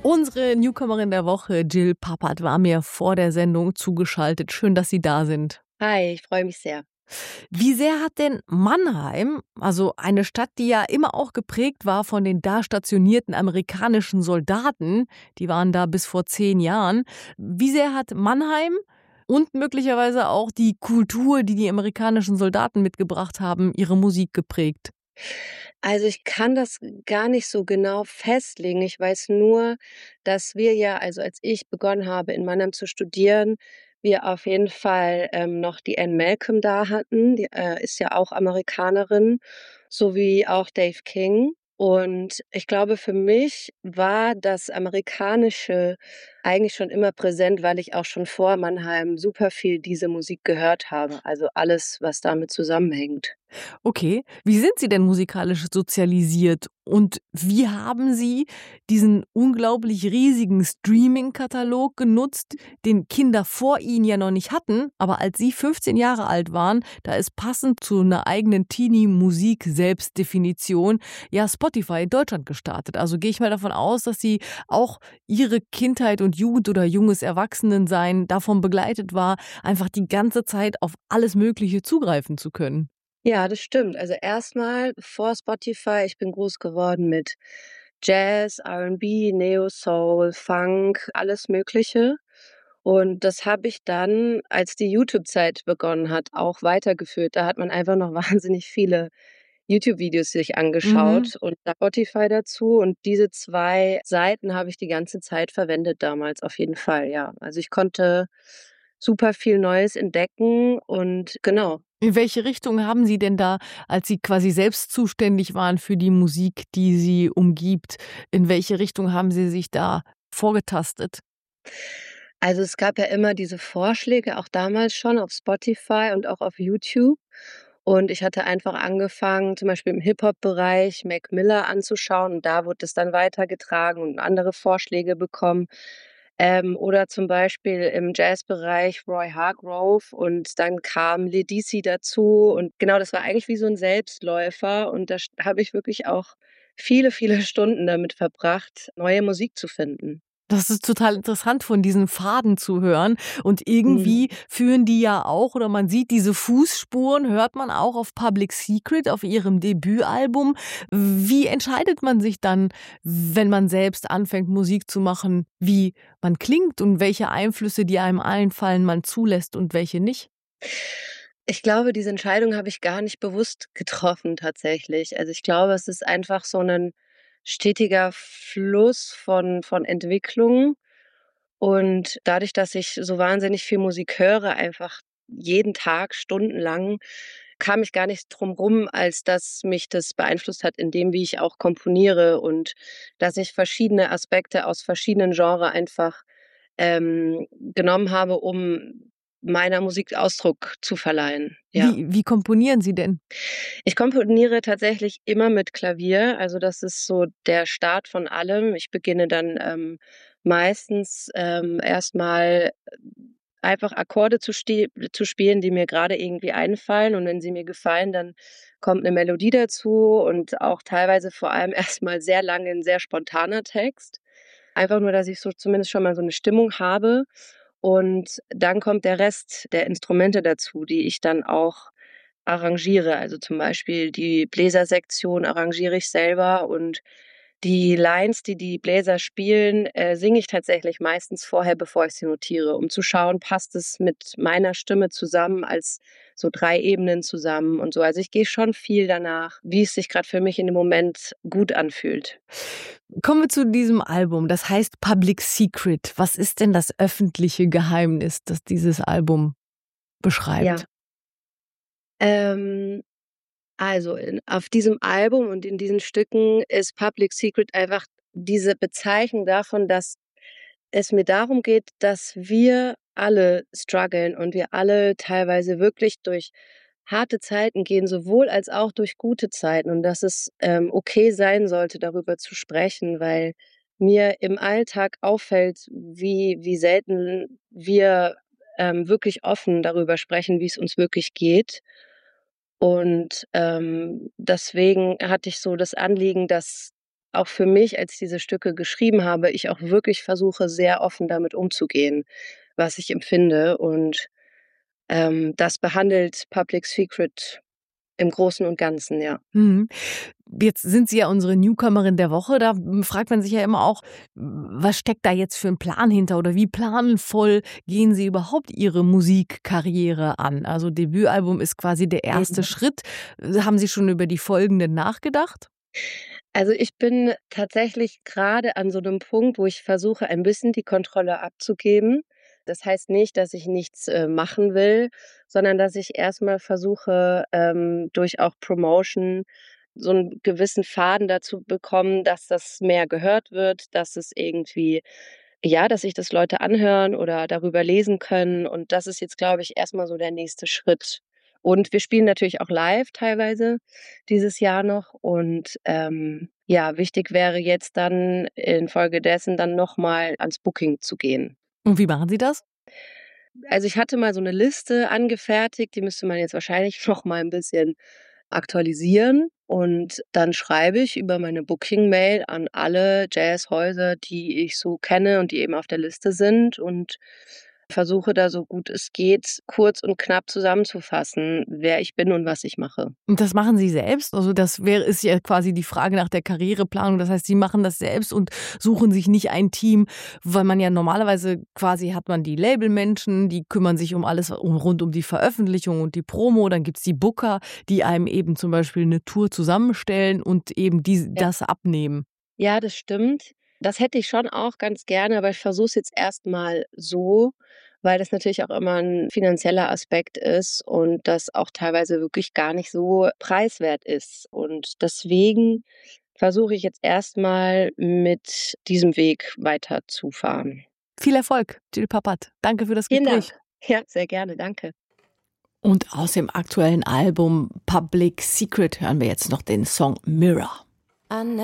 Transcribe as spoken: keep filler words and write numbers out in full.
Unsere Newcomerin der Woche, Jill Pappert, war mir vor der Sendung zugeschaltet. Schön, dass Sie da sind. Hi, ich freue mich sehr. Wie sehr hat denn Mannheim, also eine Stadt, die ja immer auch geprägt war von den da stationierten amerikanischen Soldaten, die waren da bis vor zehn Jahren, wie sehr hat Mannheim und möglicherweise auch die Kultur, die die amerikanischen Soldaten mitgebracht haben, Ihre Musik geprägt? Also, ich kann das gar nicht so genau festlegen. Ich weiß nur, dass wir ja also, als ich begonnen habe, in Mannheim zu studieren, wir auf jeden Fall, ähm, noch die Anne Malcolm da hatten. Die, äh, ist ja auch Amerikanerin, sowie auch Dave King. Und ich glaube, für mich war das Amerikanische eigentlich schon immer präsent, weil ich auch schon vor Mannheim super viel diese Musik gehört habe, also alles, was damit zusammenhängt. Okay. Wie sind Sie denn musikalisch sozialisiert und wie haben Sie diesen unglaublich riesigen Streaming-Katalog genutzt, den Kinder vor Ihnen ja noch nicht hatten, aber als Sie fünfzehn Jahre alt waren, da ist passend zu 'ner eigenen Teenie-Musik-Selbstdefinition ja Spotify in Deutschland gestartet. Also, gehe ich mal davon aus, dass Sie auch Ihre Kindheit und Jugend oder junges Erwachsenensein davon begleitet war, einfach die ganze Zeit auf alles Mögliche zugreifen zu können. Ja, das stimmt. Also, erst mal vor Spotify ich bin groß geworden mit Jazz, R and B, Neo-Soul, Funk, alles Mögliche. Und das habe ich dann, als die YouTube-Zeit begonnen hat, auch weitergeführt. Da hat man einfach noch wahnsinnig viele YouTube-Videos sich Mhm. angeschaut und Spotify dazu. Und diese zwei Seiten habe ich die ganze Zeit verwendet damals auf jeden Fall, ja. Also, ich konnte super viel Neues entdecken und genau. In welche Richtung haben Sie denn da, als Sie quasi selbst zuständig waren für die Musik, die Sie umgibt in welche Richtung haben Sie sich da vorgetastet? Also, es gab ja immer diese Vorschläge, auch damals schon auf Spotify und auch auf YouTube. Und ich hatte einfach angefangen, zum Beispiel im Hip-Hop-Bereich Mac Miller anzuschauen und da wurde es dann weitergetragen und andere Vorschläge bekommen. Ähm, oder zum Beispiel im Jazzbereich Roy Hargrove und dann kam Ledisi dazu und genau, das war eigentlich wie so 'n Selbstläufer und da sch habe ich wirklich auch viele, viele Stunden damit verbracht, neue Musik zu finden. Das ist total interessant, von diesen Pfaden zu hören und Mhm. irgendwie führen die ja auch oder man sieht diese Fußspuren hört man auch auf Public Secret, auf ihrem Debütalbum. Wie entscheidet man sich dann, wenn man selbst anfängt, Musik zu machen, wie man klingt und welche Einflüsse, die einem einfallen, man zulässt und welche nicht? Ich glaube, diese Entscheidung habe ich gar nicht bewusst getroffen tatsächlich. Also, ich glaube, es ist einfach so 'nen stetiger Fluss von von Entwicklung. Und dadurch, dass ich so wahnsinnig viel Musik höre, einfach jeden Tag stundenlang, kam ich gar nicht drum rum, als dass mich das beeinflusst hat in dem, wie ich auch komponiere und dass ich verschiedene Aspekte aus verschiedenen Genre einfach, ähm, genommen habe, um meiner Musik Ausdruck zu verleihen, ja. Wie wie komponieren Sie denn? Ich komponiere tatsächlich immer mit Klavier, also, das ist so der Start von allem. Ich beginne dann, ähm, meistens, ähm, erst mal einfach Akkorde zu sti zu spielen, die mir grade irgendwie einfallen und wenn sie mir gefallen, dann kommt 'ne Melodie dazu und auch teilweise vor allem erst mal sehr lange 'n sehr spontaner Text. Einfach nur, dass ich so zumindest schon mal so 'ne Stimmung habe und dann kommt der Rest der Instrumente dazu, die ich dann auch arrangiere. Also, zum Beispiel die Bläsersektion arrangiere ich selber und die Lines, die die Bläser spielen, äh, singe ich tatsächlich meistens vorher, bevor ich sie notiere, um zu schauen, passt es mit meiner Stimme zusammen als so drei Ebenen zusammen und so. Also, ich gehe schon viel danach, wie es sich grad für mich in dem Moment gut anfühlt. Kommen wir zu diesem Album, das heißt „Public Secret“. Was ist denn das öffentliche Geheimnis, das dieses Album Ja. beschreibt? Ähm, also, in auf diesem Album und in diesen Stücken ist Public Secret einfach diese Bezeichnung davon, dass es mir darum geht, dass wir alle struggeln und wir alle teilweise wirklich durch harte Zeiten gehen, sowohl als auch durch gute Zeiten und dass es, ähm, okay sein sollte, darüber zu sprechen, weil mir im Alltag auffällt, wie wie selten wir, ähm, wirklich offen darüber sprechen, wie's uns wirklich geht. Und, ähm, deswegen hatte ich so das Anliegen, das auch für mich, als ich diese Stücke geschrieben habe, ich auch wirklich versuche, sehr offen damit umzugehen, was ich empfinde. Und, ähm, das behandelt „Public Secret“ im Großen und Ganzen, ja. Mhm. Jetzt sind Sie ja unsere Newcomerin der Woche. Da, hm, fragt man sich ja immer auch, was steckt da jetzt für 'n Plan hinter oder wie planvoll gehen Sie überhaupt Ihre Musikkarriere an? Also, Debütalbum ist quasi der erste Mhm. Schritt. Haben Sie schon über die folgenden nachgedacht? Also, ich bin tatsächlich grade an so 'nem Punkt, wo ich versuche, ein bisschen die Kontrolle abzugeben. Das heißt nicht, dass ich nichts, äh, machen will, sondern dass ich erst mal versuche, ähm, durch auch Promotion so 'n gewissen Faden dazu bekommen, dass das mehr gehört wird, dass es irgendwie ja, dass sich das Leute anhören oder darüber lesen können. Und das ist jetzt, glaube ich, erst mal so der nächste Schritt. Und wir spielen natürlich auch live teilweise dieses Jahr noch. Und, ähm, ja, wichtig wäre jetzt dann infolgedessen dann noch mal ans Booking zu gehen. Und wie machen Sie das? Also, ich hatte mal so 'ne Liste angefertigt, die müsste man jetzt wahrscheinlich noch mal 'n bisschen aktualisieren. Und dann schreibe ich über meine Booking-Mail an alle Jazzhäuser, die ich so kenne und die eben auf der Liste sind und versuche da, so gut es geht, kurz und knapp zusammenzufassen, wer ich bin und was ich mache. Und das machen Sie selbst? Also, das wäre ist ja quasi die Frage nach der Karriereplanung. Das heißt, Sie machen das selbst und suchen sich nicht ein Team, weil man ja normalerweise quasi hat man die Labelmenschen, die kümmern sich um alles um rund um die Veröffentlichung und die Promo. Dann gibt's die Booker, die einem eben zum Beispiel 'ne Tour zusammenstellen und eben dies Ja. das abnehmen. Ja, das stimmt. Das hätte ich schon auch ganz gerne, aber ich versuche es jetzt erst mal so, weil das natürlich auch immer 'n finanzieller Aspekt ist und das auch teilweise wirklich gar nicht so preiswert ist. Und deswegen versuche ich jetzt erst mal mit diesem Weg weiterzufahren. Viel Erfolg, Jill Papert. Danke für das Vielen Gespräch. Dank. Ja, sehr gerne. Danke. Und aus dem aktuellen Album „Public Secret“ hören wir jetzt noch den Song „Mirror“. I